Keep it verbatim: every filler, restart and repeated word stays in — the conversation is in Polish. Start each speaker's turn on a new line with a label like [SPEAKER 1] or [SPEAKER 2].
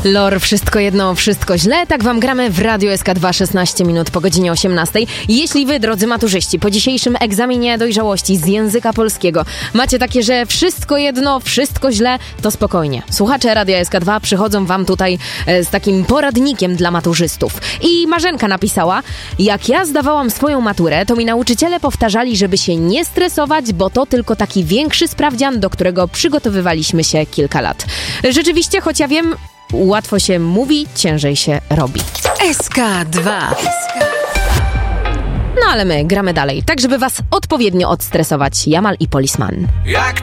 [SPEAKER 1] Lor, wszystko jedno, wszystko źle. Tak wam gramy w Radiu S K dwa, szesnaście minut po godzinie osiemnastej. Jeśli wy, drodzy maturzyści, po dzisiejszym egzaminie dojrzałości z języka polskiego macie takie, że wszystko jedno, wszystko źle, to spokojnie. Słuchacze Radia S K dwa przychodzą wam tutaj e, z takim poradnikiem dla maturzystów. I Marzenka napisała: jak ja zdawałam swoją maturę, to mi nauczyciele powtarzali, żeby się nie stresować, bo to tylko taki większy sprawdzian, do którego przygotowywaliśmy się kilka lat. Rzeczywiście, choć ja wiem, łatwo się mówi, ciężej się robi.
[SPEAKER 2] S K dwa.
[SPEAKER 1] No ale my gramy dalej, tak żeby was odpowiednio odstresować. Jamal i Policeman.
[SPEAKER 3] Jak